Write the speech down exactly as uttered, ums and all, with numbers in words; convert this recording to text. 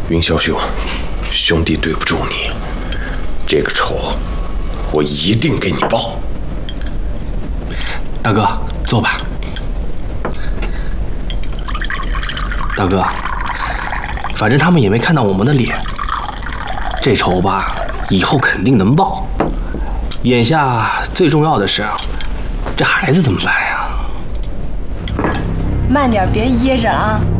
云霄兄，兄弟对不住你，这个仇我一定给你报。 大哥，坐吧。大哥，反正他们也没看到我们的脸，这仇吧，以后肯定能报。眼下最重要的是，这孩子怎么办呀？ 慢点，别噎着啊！